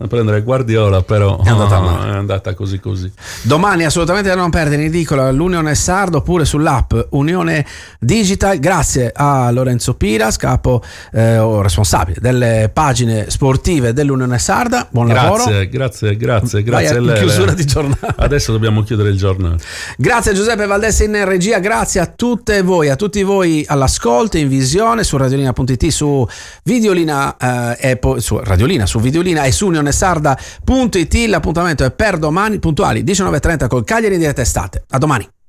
a prendere Guardiola, però è andata così. Domani assolutamente da non perdere in edicola l'Unione Sarda oppure sull'app Unione Digital. Grazie a Lorenzo Piras, capo responsabile delle pagine sportive dell'Unione Sarda. Buon lavoro. Grazie Vai a lei. Chiusura di giornata. Adesso dobbiamo chiudere il giornale. Grazie a Giuseppe Valdessi in regia, grazie a tutti voi all'ascolto in visione su radiolina.it, su Videolina su Radiolina, su Videolina e su unionesarda.it. L'appuntamento è per domani puntuali 19:30 col Cagliari in diretta estate. A domani.